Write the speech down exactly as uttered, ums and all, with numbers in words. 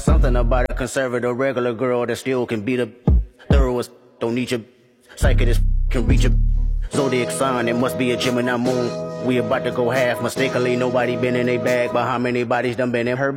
something about a conservative regular girl that still can beat a thoroughest. Don't need your psychic can reach a zodiac sign. It must be a Gemini moon. We about to go half mistakenly. Nobody been in a bag, but how many bodies done been in her bag?